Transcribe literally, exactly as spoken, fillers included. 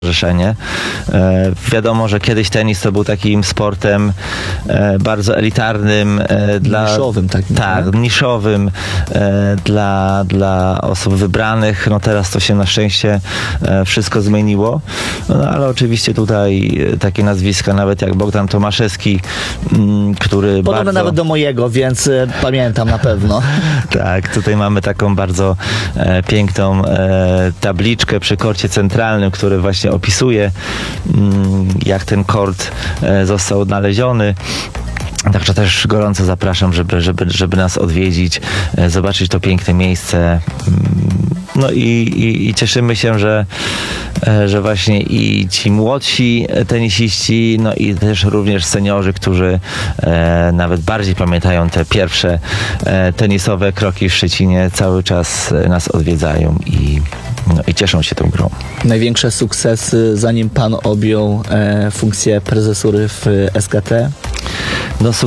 Stowarzyszenie. E, wiadomo, że kiedyś tenis to był takim sportem e, bardzo elitarnym. E, dla, niszowym takim. Tak, tak? niszowym e, dla, dla osób wybranych. No teraz to się na szczęście e, wszystko zmieniło. No ale oczywiście tutaj e, takie nazwiska nawet jak Bogdan Tomaszewski, m, który Podobne bardzo... nawet do mojego, więc y, pamiętam na pewno. Tak, tutaj mamy taką bardzo e, piękną e, tabliczkę przy korcie centralnym, który właśnie opisuje, mm, jak ten kort e, został odnaleziony. Także też gorąco zapraszam, żeby, żeby, żeby nas odwiedzić, e, zobaczyć to piękne miejsce. Mm, No i, i, i cieszymy się, że, e, że właśnie i ci młodsi tenisiści, no i też również seniorzy, którzy e, nawet bardziej pamiętają te pierwsze e, tenisowe kroki w Szczecinie, cały czas e, nas odwiedzają i, no, i cieszą się tą grą. Największe sukcesy, zanim pan objął e, funkcję prezesury w S K T? No,